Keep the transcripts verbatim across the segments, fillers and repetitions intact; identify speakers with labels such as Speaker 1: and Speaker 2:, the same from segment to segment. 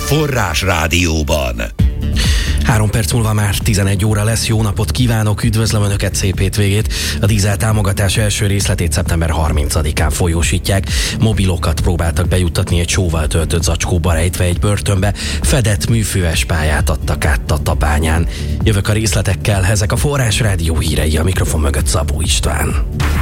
Speaker 1: Forrás Rádióban.
Speaker 2: Három perc múlva már tizenegy óra lesz. Jó napot kívánok, üdvözlöm Önöket, szép hétvégét. A dízel támogatás első részletét szeptember harmincadikán folyósítják. Mobilokat próbáltak bejuttatni egy sóval töltött zacskóba rejtve egy börtönbe. Fedett műfüves pályát adtak át Tatabányán. Jövök a részletekkel, ezek a Forrás Rádió hírei, a mikrofon mögött Szabó István.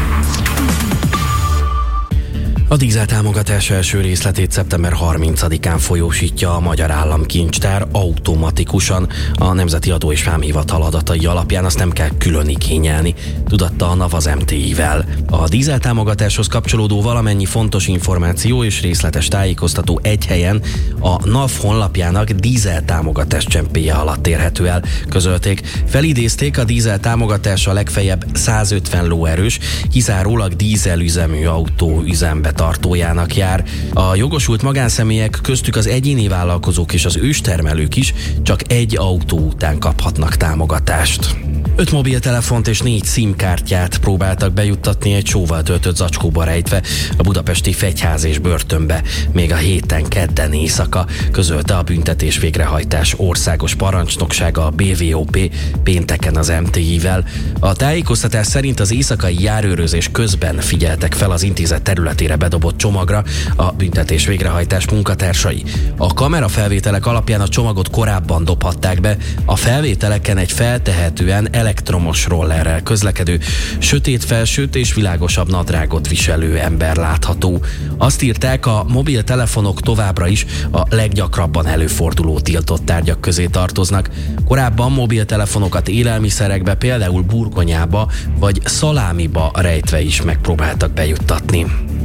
Speaker 2: A dízel támogatás első részletét szeptember harmincadikán folyósítja a Magyar Államkincstár automatikusan. A Nemzeti Adó és Vámhivatal adatai alapján azt nem kell külön igényelni, tudatta a NAV az em té i-vel. A dízel támogatáshoz kapcsolódó valamennyi fontos információ és részletes tájékoztató egy helyen a NAV honlapjának dízel támogatás csempéje alatt érhető el, közölték. Felidézték, a dízel támogatás a legfeljebb százötven lóerős, kizárólag dízelüzemű autó üzembe tartójának jár. A jogosult magánszemélyek, köztük az egyéni vállalkozók és az őstermelők is csak egy autó után kaphatnak támogatást. Öt mobiltelefont és négy SIM-kártyát próbáltak bejuttatni egy sóval töltött zacskóba rejtve a budapesti Fegyház és börtönbe még a héten kedden éjszaka, közölte a büntetés végrehajtás országos parancsnoksága, a bé vé o pé pénteken az em té i-vel. A tájékoztatás szerint az éjszakai járőrözés közben figyeltek fel az intézet területére bedobott csomagra a büntetés végrehajtás munkatársai. A kamerafelvételek alapján a csomagot korábban dobhatták be, a felvételeken egy feltehetően elektromos rollerrel közlekedő, sötét felsőt és világosabb nadrágot viselő ember látható. Azt írták, a mobiltelefonok továbbra is a leggyakrabban előforduló tiltott tárgyak közé tartoznak. Korábban mobiltelefonokat élelmiszerekbe, például burgonyába vagy szalámiba rejtve is megpróbáltak bejuttatni.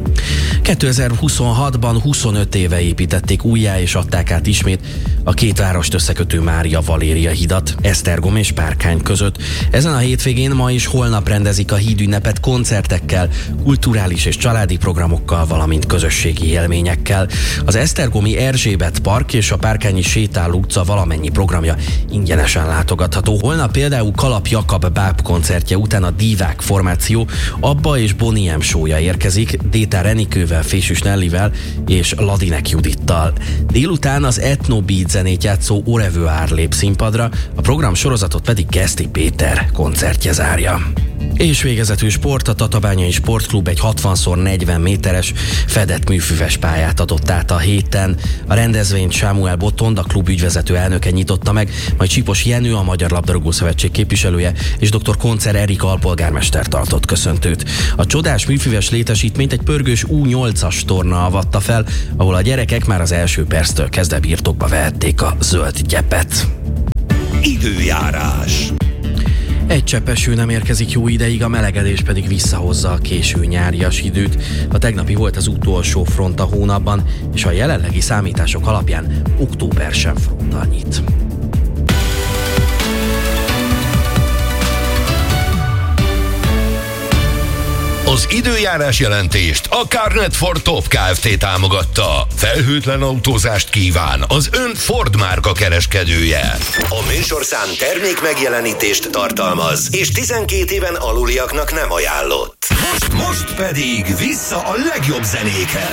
Speaker 2: kétezer-huszonhatban huszonöt éve építették újjá és adták át ismét a két várost összekötő Mária-Valéria hidat Esztergom és Párkány között. Ezen a hétvégén, ma és holnap rendezik a hídünnepet koncertekkel, kulturális és családi programokkal, valamint közösségi élményekkel. Az esztergomi Erzsébet park és a párkányi Sétáló utca valamennyi programja ingyenesen látogatható. Holnap például Kalap Jakab báb koncertje után a Divák formáció Abba és Boniem show-ja érkezik, Détár Enikővel, Fésűs Nellivel és Ladinek Judittal. Délután az Etnobeat zenét játszó Orevoir lép színpadra, a program sorozatot pedig Geszti Péter koncertje zárja. És végezetül sport, a Tatabányai Sportklub egy hatvan szor negyven méteres fedett műfüves pályát adott át a héten. A rendezvényt Sámuel Botond, a klub ügyvezető elnöke nyitotta meg, majd Csipos Jenő, a Magyar Labdarúgó Szövetség képviselője, és dr. Koncer Erika alpolgármester tartott köszöntőt. A csodás műfüves létesítményt egy pörgős U nyolcas torna avatta fel, ahol a gyerekek már az első perctől kezdve birtokba vehették a zöld gyepet.
Speaker 1: Időjárás.
Speaker 2: Egy csepp eső nem érkezik jó ideig, a melegedés pedig visszahozza a késő nyárias időt. A tegnapi volt az utolsó front a hónapban, és a jelenlegi számítások alapján október sem fronttal nyit.
Speaker 1: Az időjárás jelentést a Carnet Ford Top Kft. Támogatta. Felhőtlen autózást kíván az ön Ford márka kereskedője. A műsorszám termék megjelenítést tartalmaz, és tizenkét éven aluliaknak nem ajánlott. Most, most pedig vissza a legjobb zenékhez.